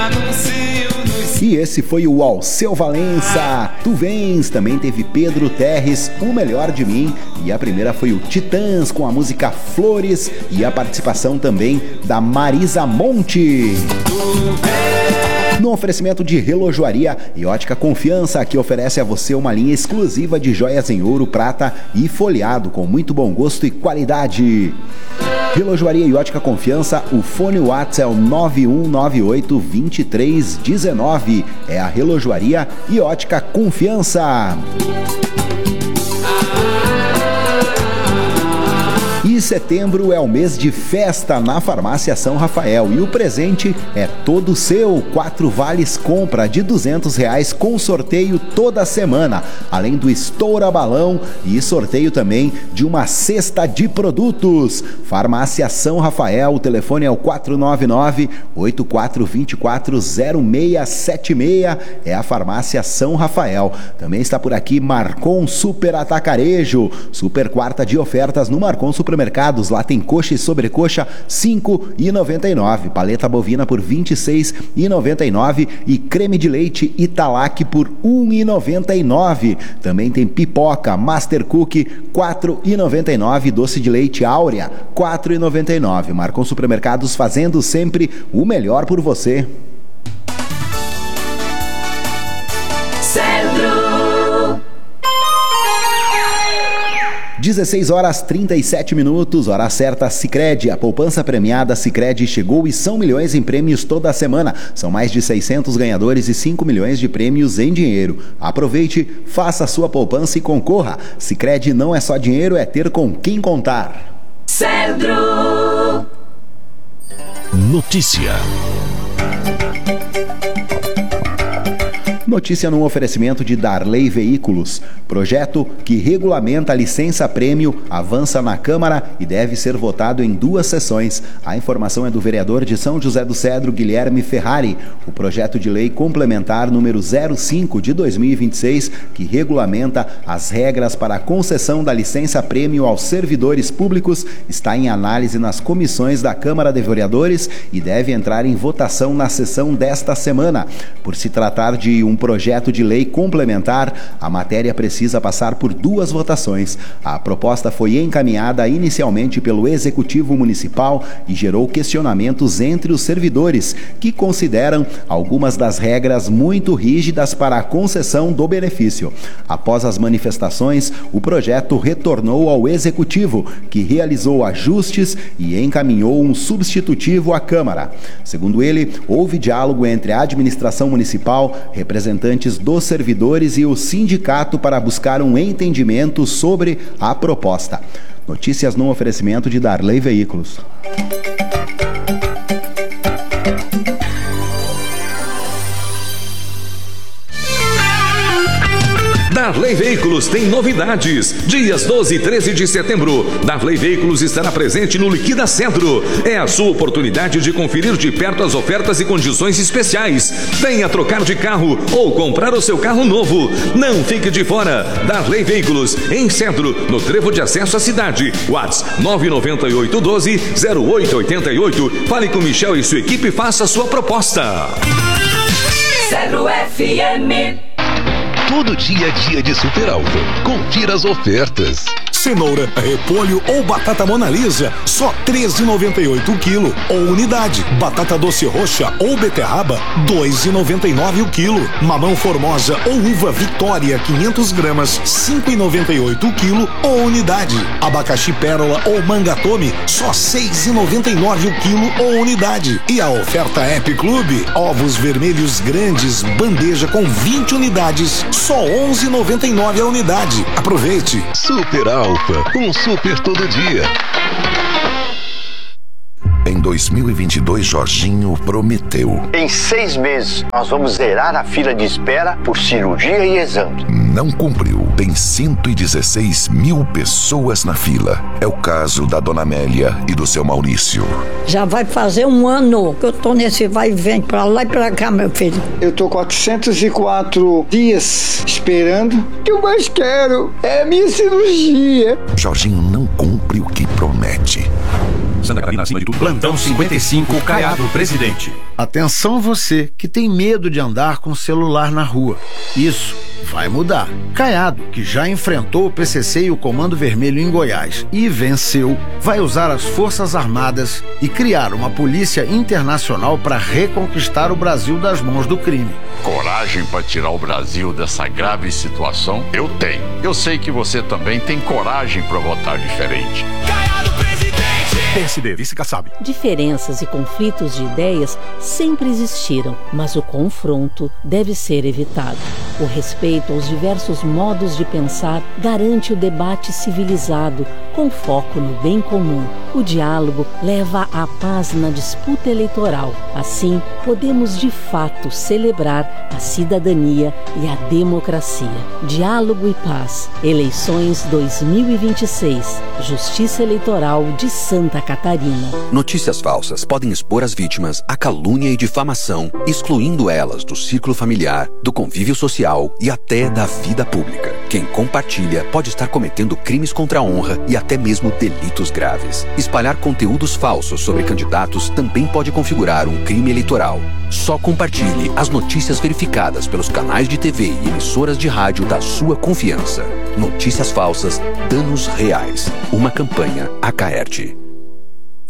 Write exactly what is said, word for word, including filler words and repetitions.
E esse foi o Alceu Valença, Tu Vens. Também teve Pedro Terres, O Melhor de Mim. E a primeira foi o Titãs com a música Flores. E a participação também da Marisa Monte. No oferecimento de Relojoaria e Ótica Confiança, que oferece a você uma linha exclusiva de joias em ouro, prata e folheado, com muito bom gosto e qualidade. Relojoaria e Ótica Confiança, o fone WhatsApp é o nove um nove oito, dois três um nove. É a Relojoaria e Ótica Confiança. E setembro é o mês de festa na Farmácia São Rafael e o presente é todo seu. Quatro vales compra de duzentos reais com sorteio toda semana, além do estoura balão e sorteio também de uma cesta de produtos. Farmácia São Rafael, o telefone é o quatro nove nove, oito quatro dois quatro, zero seis sete seis, é a Farmácia São Rafael. Também está por aqui Marcon Super Atacarejo, super quarta de ofertas no Marcon Supermercados. Lá tem coxa e sobrecoxa cinco reais e noventa e nove centavos, paleta bovina por vinte e seis reais e noventa e nove centavos e creme de leite Italac por um real e noventa e nove centavos. Também tem pipoca Master Cook quatro reais e noventa e nove centavos, doce de leite Áurea quatro reais e noventa e nove centavos. Marcon Supermercados, fazendo sempre o melhor por você. Centro. dezesseis horas trinta e sete minutos, hora certa. Sicredi, a poupança premiada Sicredi chegou e são milhões em prêmios toda semana. São mais de seiscentos ganhadores e cinco milhões de prêmios em dinheiro. Aproveite, faça a sua poupança e concorra. Sicredi não é só dinheiro, é ter com quem contar. Centro. Notícia. Notícia num oferecimento de Darley Veículos. Projeto que regulamenta a licença-prêmio avança na Câmara e deve ser votado em duas sessões. A informação é do vereador de São José do Cedro, Guilherme Ferrari. O projeto de lei complementar número zero cinco de dois mil e vinte e seis, que regulamenta as regras para a concessão da licença-prêmio aos servidores públicos, está em análise nas comissões da Câmara de Vereadores e deve entrar em votação na sessão desta semana. Por se tratar de um projeto de lei complementar, a matéria precisa passar por duas votações. A proposta foi encaminhada inicialmente pelo Executivo Municipal e gerou questionamentos entre os servidores, que consideram algumas das regras muito rígidas para a concessão do benefício. Após as manifestações, o projeto retornou ao Executivo, que realizou ajustes e encaminhou um substitutivo à Câmara. Segundo ele, houve diálogo entre a administração municipal, representantes dos servidores e o sindicato para buscar um entendimento sobre a proposta. Notícias no oferecimento de Darley Veículos. Darley Veículos tem novidades. Dias doze e treze de setembro, Darley Veículos estará presente no Liquida Centro. É a sua oportunidade de conferir de perto as ofertas e condições especiais. Venha trocar de carro ou comprar o seu carro novo. Não fique de fora. Darley Veículos, em Centro, no trevo de acesso à cidade. WhatsApp nove nove oito um dois, zero oito oito oito. Fale com Michel e sua equipe e faça a sua proposta. Zero F M. Todo dia é dia de Super Alfa. Confira as ofertas. Cenoura, repolho ou batata Mona Lisa, só três reais e noventa e oito centavos o quilo. Ou unidade. Batata doce roxa ou beterraba, dois reais e noventa e nove centavos o quilo. Mamão formosa ou uva Vitória, quinhentas gramas, cinco reais e noventa e oito centavos o quilo. Ou unidade. Abacaxi pérola ou mangatome, só seis reais e noventa e nove centavos o quilo ou unidade. E a oferta App Club, ovos vermelhos grandes, bandeja com vinte unidades, só onze reais e noventa e nove centavos a unidade. Aproveite. Super Alfa, um super todo dia. Em dois mil e vinte e dois, Jorginho prometeu. Em seis meses, nós vamos zerar a fila de espera por cirurgia e exame. Não cumpriu. Tem cento e dezesseis mil pessoas na fila. É o caso da dona Amélia e do seu Maurício. Já vai fazer um ano que eu tô nesse vai e vem pra lá e pra cá, meu filho. Eu tô quatrocentos e quatro dias esperando. O que eu mais quero é a minha cirurgia. Jorginho não cumpre o que promete. Santa Catarina acima de tudo. Plantão cinquenta e cinco, Caiado, presidente. Atenção você que tem medo de andar com o celular na rua. Isso vai mudar. Caiado, que já enfrentou o P C C e o Comando Vermelho em Goiás e venceu, vai usar as Forças Armadas e criar uma polícia internacional para reconquistar o Brasil das mãos do crime. Coragem para tirar o Brasil dessa grave situação? Eu tenho. Eu sei que você também tem coragem para votar diferente. Caiado, presidente! P S D, vice Kassab. Diferenças e conflitos de ideias sempre existiram, mas o confronto deve ser evitado. O respeito aos diversos modos de pensar garante o debate civilizado, com foco no bem comum. O diálogo leva à paz na disputa eleitoral. Assim, podemos de fato celebrar a cidadania e a democracia. Diálogo e paz. Eleições dois mil e vinte e seis. Justiça Eleitoral de Santa Catarina. Notícias falsas podem expor as vítimas à calúnia e difamação, excluindo elas do círculo familiar, do convívio social e até da vida pública. Quem compartilha pode estar cometendo crimes contra a honra e até mesmo delitos graves. Espalhar conteúdos falsos sobre candidatos também pode configurar um crime eleitoral. Só compartilhe as notícias verificadas pelos canais de T V e emissoras de rádio da sua confiança. Notícias falsas, danos reais. Uma campanha Acaerte.